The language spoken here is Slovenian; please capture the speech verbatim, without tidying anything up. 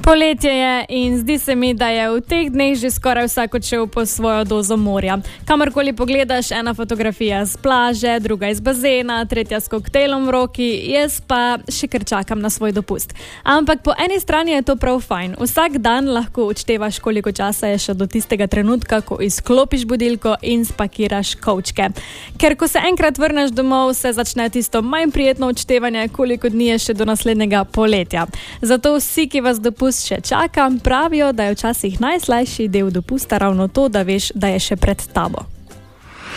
Poletje je in zdi se mi, da je v teh dneh že skoraj vsak odšel po svojo dozo morja. Kamorkoli pogledaš, ena fotografija z plaže, druga iz bazena, tretja s koktejlom v roki, jaz pa še kar čakam na svoj dopust. Ampak po eni strani je to prav fajn. Vsak dan lahko odštevaš, koliko časa je še do tistega trenutka, ko izklopiš budilko in spakiraš kovčke. Ker ko se enkrat vrneš domov, se začne tisto manj prijetno odštevanje, koliko dni je še do naslednjega poletja. Zato vsi, ki vas dopust še čakam, pravijo, da je včasih najslajši del dopusta ravno to, da veš, da je še pred tabo.